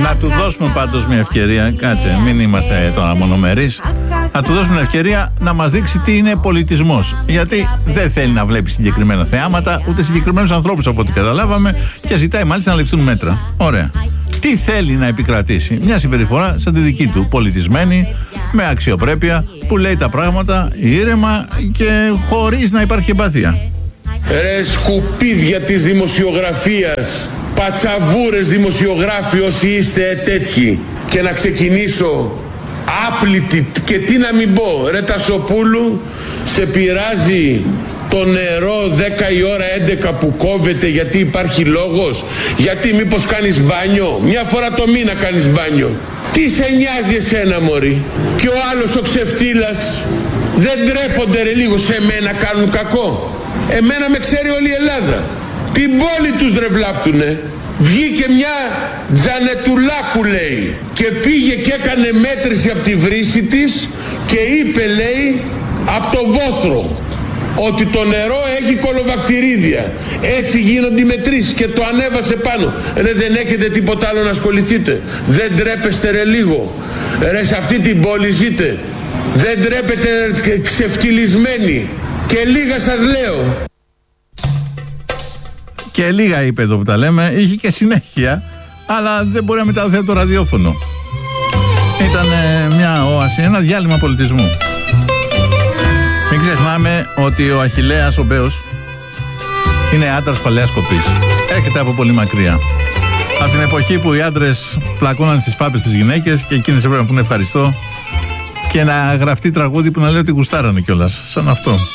Να του δώσουμε πάντως μια ευκαιρία. Κάτσε, μην είμαστε τώρα μονομερείς. Να του δώσουμε μια ευκαιρία να μας δείξει τι είναι πολιτισμός. Γιατί δεν θέλει να βλέπει συγκεκριμένα θεάματα, ούτε συγκεκριμένους ανθρώπους από ό,τι καταλάβαμε, και ζητάει μάλιστα να ληφθούν μέτρα. Ωραία. Τι θέλει να επικρατήσει? Μια συμπεριφορά σαν τη δική του, πολιτισμένη, με αξιοπρέπεια, που λέει τα πράγματα ήρεμα και χωρίς να υπάρχει εμπάθεια. Ρε σκουπίδια της δημοσιογραφίας, πατσαβούρες δημοσιογράφοι όσοι είστε τέτοιοι, και να ξεκινήσω άπλητη, και τι να μην πω, ρε Τασοπούλου, σε πειράζει το νερό 10 η ώρα 11 που κόβεται γιατί υπάρχει λόγος? Γιατί μήπως κάνεις μπάνιο? Μια φορά το μήνα κάνεις μπάνιο. Τι σε νοιάζει εσένα μωρή? Και ο άλλος ο ξεφτύλας, δεν ντρέπονται ρε λίγο σε μένα κάνουν κακό? Εμένα με ξέρει όλη η Ελλάδα. Την πόλη τους ρε βλάπτουνε. Βγήκε μια Τζανετουλάκου λέει και πήγε και έκανε μέτρηση από τη βρύση της και είπε λέει από το βόθρο ότι το νερό έχει κολοβακτηρίδια. Έτσι γίνονται οι μετρήσεις και το ανέβασε πάνω. Ρε δεν έχετε τίποτα άλλο να ασχοληθείτε? Δεν ντρέπεστε ρε λίγο? Ρε σε αυτή την πόλη ζείτε? Δεν ντρέπετε ρε ξεφτυλισμένοι? Και λίγα σας λέω. Και λίγα είπε εδώ που τα λέμε, είχε και συνέχεια, αλλά δεν μπορεί να μεταδοθεί από το ραδιόφωνο. Ήταν μια όαση, ένα διάλειμμα πολιτισμού. Μην ξεχνάμε ότι ο Αχιλλέας ο Μπέος είναι άντρας παλαιάς κοπής. Έρχεται από πολύ μακριά. Από την εποχή που οι άντρες πλακώναν στις φάπες στις γυναίκες και εκείνες έπρεπε να πούνε ευχαριστώ και να γραφτεί τραγούδι που να λέει ότι γουστάρανε κιόλας, σαν αυτό.